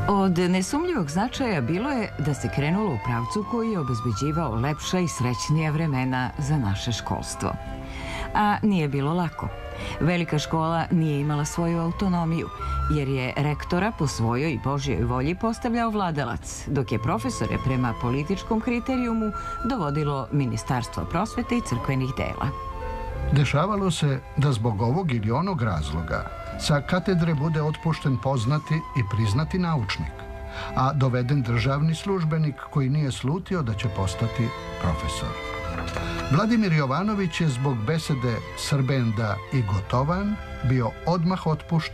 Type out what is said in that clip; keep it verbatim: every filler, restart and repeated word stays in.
Od nesumljivog značaja bilo je da se krenulo u pravcu koji je obezbeđivao lepša i srećnija vremena za naše školstvo. A nije bilo lako. Velika škola nije imala svoju autonomiju, jer je rektora po svojoj i Božjoj volji postavljao vladalac, dok je profesore prema političkom kriterijumu dovodilo Ministarstvo prosvete i crkvenih dela. Dešavalo se da zbog ovog ili onog razloga sa katedre bude otpušten poznati i priznati naučnik, a doveden državni službenik koji nije slutio da će postati profesor. Vladimir Jovanović je zbog besede Srbenda i Gotovan bio odmah otpušten